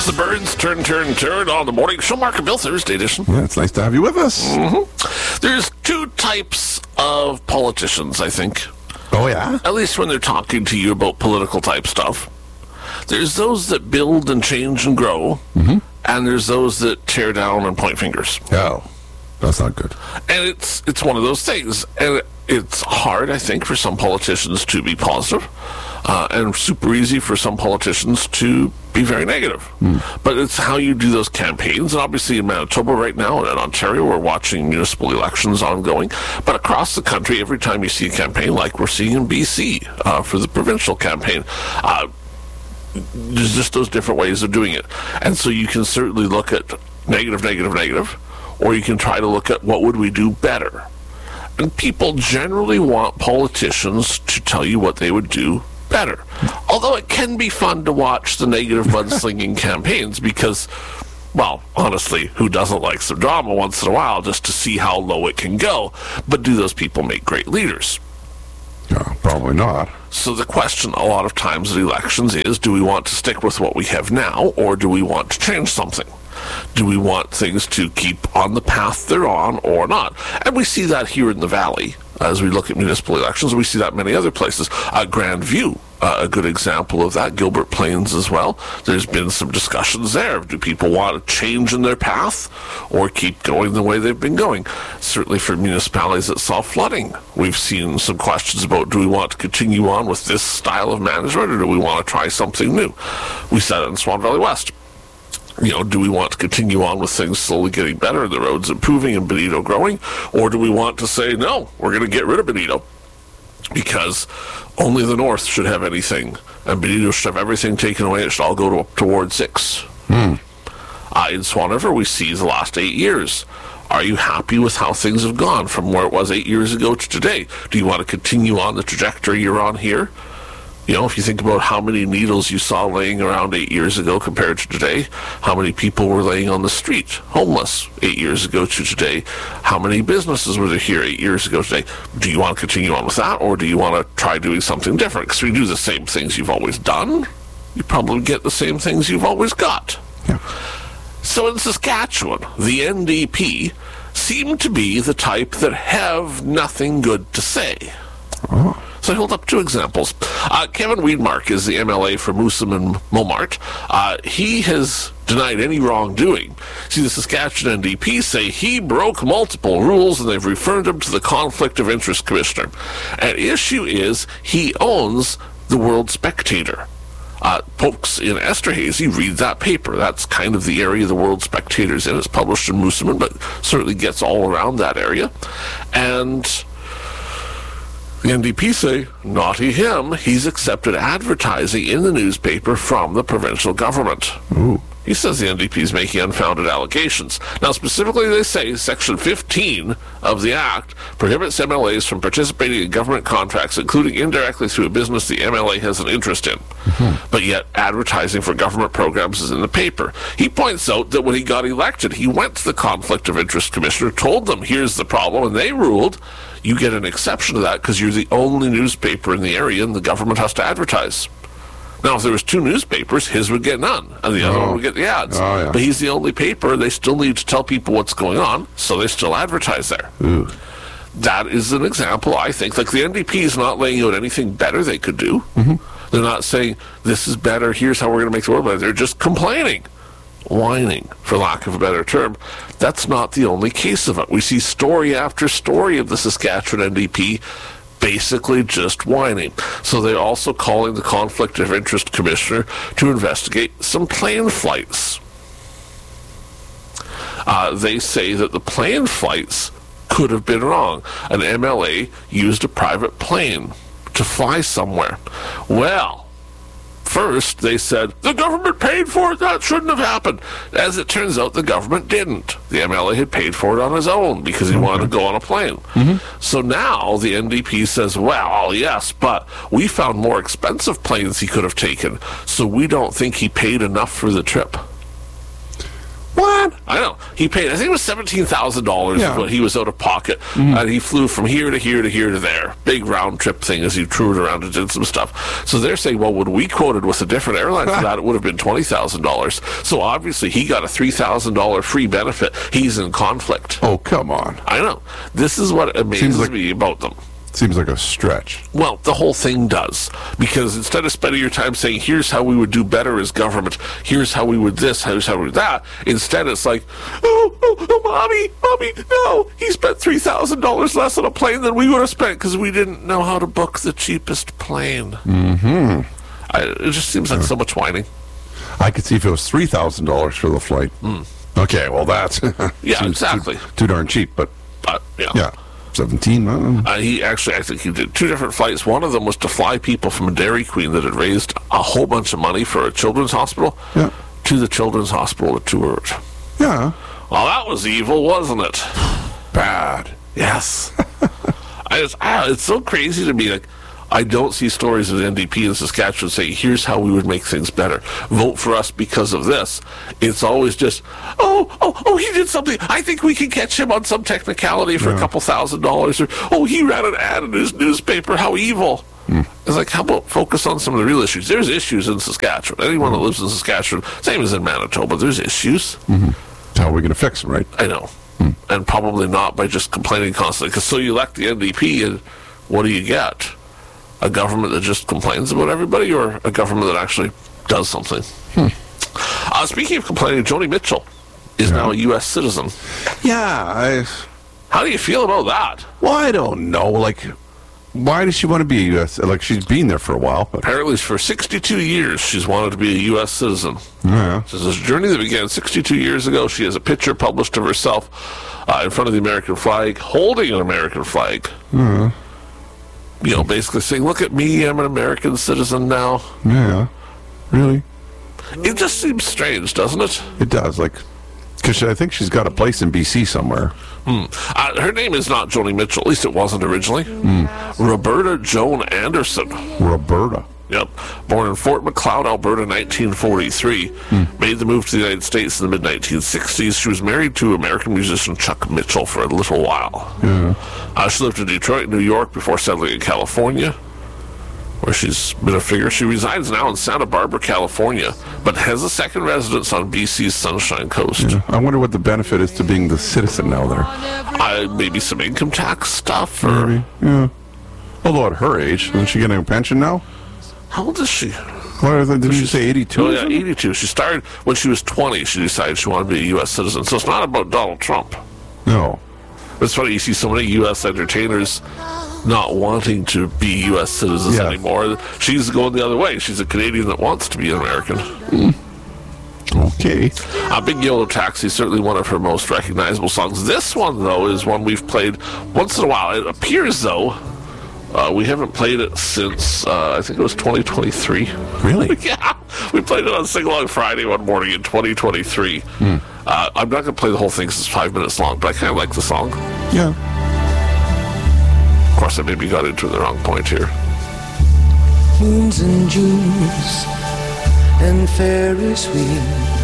the Birds turn on the morning show. Mark and Bill, Thursday edition. Yeah, it's nice to have you with us. There's two types of politicians, I think. Oh, yeah? At least when they're talking to you about political type stuff. There's those that build and change and grow, and there's those that tear down and point fingers. Oh, that's not good. And it's one of those things. And it's hard, I think, for some politicians to be positive, and super easy for some politicians to be very negative. But it's how you do those campaigns. And obviously in Manitoba right now and in Ontario, we're watching municipal elections ongoing. But across the country, every time you see a campaign, like we're seeing in BC for the provincial campaign, there's just those different ways of doing it. And so you can certainly look at negative, or you can try to look at what would we do better. And people generally want politicians to tell you what they would do better. Although it can be fun to watch the negative mudslinging campaigns because, well, honestly, who doesn't like some drama once in a while just to see how low it can go? But do those people make great leaders? No, probably not. So the question a lot of times at elections is, do we want to stick with what we have now, or do we want to change something? Do we want things to keep on the path they're on or not? And we see that here in the Valley as we look at municipal elections. We see that in many other places. Grandview, a good example of that. Gilbert Plains as well. There's been some discussions there. Do people want a change in their path or keep going the way they've been going? Certainly for municipalities that saw flooding, we've seen some questions about, do we want to continue on with this style of management or do we want to try something new? We said it in Swan Valley West. You know, do we want to continue on with things slowly getting better, the roads improving and Benito growing? Or do we want to say, no, we're going to get rid of Benito because only the North should have anything and Benito should have everything taken away. It should all go to Ward 6. In Swan River, we see the last 8 years. Are you happy with how things have gone from where it was 8 years ago to today? Do you want to continue on the trajectory you're on here? You know, if you think about how many needles you saw laying around 8 years ago compared to today, how many people were laying on the street, homeless, 8 years ago to today, how many businesses were there here 8 years ago today? Do you want to continue on with that, or do you want to try doing something different? Because if you do the same things you've always done, you probably get the same things you've always got. Yeah. So in Saskatchewan, the NDP seem to be the type that have nothing good to say. Oh. So I hold up two examples. Kevin Weidmark is the MLA for Moosomin and Momart. He has denied any wrongdoing. See, the Saskatchewan NDP say he broke multiple rules and they've referred him to the Conflict of Interest Commissioner. And issue is he owns the World Spectator. Folks in Esterhazy read that paper. That's kind of the area the World Spectator's in. It's published in Moosomin, but certainly gets all around that area. And the NDP say, naughty him, he's accepted advertising in the newspaper from the provincial government. Ooh. He says the NDP is making unfounded allegations. Now, specifically, they say Section 15 of the Act prohibits MLAs from participating in government contracts, including indirectly through a business the MLA has an interest in. But yet, advertising for government programs is in the paper. He points out that when he got elected, he went to the Conflict of Interest Commissioner, told them, here's the problem, and they ruled, you get an exception to that because you're the only newspaper in the area and the government has to advertise. Now, if there was two newspapers, his would get none, and the other one would get the ads. Oh, yeah. But he's the only paper. They still need to tell people what's going on, so they still advertise there. Ooh. That is an example, I think. Like, the NDP is not laying out anything better they could do. They're not saying, this is better, here's how we're going to make the world better. They're just complaining, whining, for lack of a better term. That's not the only case of it. We see story after story of the Saskatchewan NDP basically just whining. So they're also calling the Conflict of Interest Commissioner to investigate some plane flights. They say that the plane flights could have been wrong. An MLA used a private plane to fly somewhere. Well, first they said, the government paid for it, that shouldn't have happened. As it turns out, the government didn't. The MLA had paid for it on his own because he wanted to go on a plane. So now the NDP says, well, yes, but we found more expensive planes he could have taken, so we don't think he paid enough for the trip. What? I know. He paid, I think it was $17,000 Yeah. is what he was out of pocket. And he flew from here to here to here to there. Big round trip thing as he threw it around and did some stuff. So they're saying, well, when we quoted with a different airline for that, it would have been $20,000. So obviously he got a $3,000 free benefit. He's in conflict. Oh, come on. I know. This is what amazes like- me about them. Seems like a stretch. Well, the whole thing does. Because instead of spending your time saying, here's how we would do better as government, here's how we would this, here's how we would that, instead it's like, mommy, no, he spent $3,000 less on a plane than we would have spent because we didn't know how to book the cheapest plane. Mm-hmm. It just seems like so much whining. I could see if it was $3,000 for the flight. Okay, well, that's... Yeah, seems exactly. Too darn cheap, but But, yeah. 17, I think he did 2 different flights. One of them was to fly people from a Dairy Queen that had raised a whole bunch of money for a children's hospital Yeah. to the children's hospital at Tours. Yeah. Well, that was evil, wasn't it? Bad. Yes. It's so crazy to me. Like, I don't see stories of the NDP in Saskatchewan saying, here's how we would make things better. Vote for us because of this. It's always just, he did something. I think we can catch him on some technicality for a couple $1,000s. Or, he ran an ad in his newspaper. How evil. It's like, how about focus on some of the real issues? There's issues in Saskatchewan. Anyone that lives in Saskatchewan, same as in Manitoba, there's issues. How are we going to fix them, right? I know. And probably not by just complaining constantly. Because so you elect the NDP, and what do you get? A government that just complains about everybody, or a government that actually does something? Speaking of complaining, Joni Mitchell is now a U.S. citizen. Yeah, How do you feel about that? well, I don't know. Like, why does she want to be a U.S.? Like, she's been there for a while. But, Apparently, for 62 years, she's wanted to be a U.S. citizen. yeah. This is a journey that began 62 years ago. She has a picture published of herself in front of the American flag, holding an American flag. You know, basically saying, look at me, I'm an American citizen now. Yeah. Really? It just seems strange, doesn't it? It does. Like, because I think she's got a place in B.C. somewhere. Her name is not Joni Mitchell, at least it wasn't originally. Roberta Joan Anderson. Roberta. Yep. Born in Fort Macleod, Alberta, 1943. Made the move to the United States in the mid-1960s. She was married to American musician Chuck Mitchell for a little while. She lived in Detroit, New York, before settling in California, where she's been a figure. She resides now in Santa Barbara, California, but has a second residence on BC's Sunshine Coast. I wonder what the benefit is to being the citizen now there. Maybe some income tax stuff, or... Maybe. Yeah. Although at her age, isn't she getting a pension now? How old is she? What did you say, 82? Oh, yeah, 82. She started when she was 20. She decided she wanted to be a U.S. citizen. So it's not about Donald Trump. No. It's funny, you see so many U.S. entertainers not wanting to be U.S. citizens anymore. She's going the other way. She's a Canadian that wants to be an American. Okay. Big Yellow Taxi is certainly one of her most recognizable songs. This one, though, is one we've played once in a while. It appears, though, we haven't played it since, I think it was 2023. Really? Yeah. We played it on Sing Along Friday one morning in 2023. I'm not going to play the whole thing because it's 5 minutes long, but I kind of like the song. Yeah. Of course, I maybe got into the wrong point here. Moons and Junes and Ferris wheels